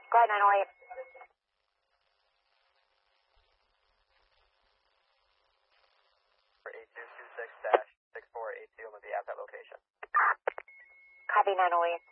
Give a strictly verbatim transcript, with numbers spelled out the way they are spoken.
Go ahead, nine oh eight. For eight two two six dash six four eight two, I'm going to be at that location. Copy, nine oh eight.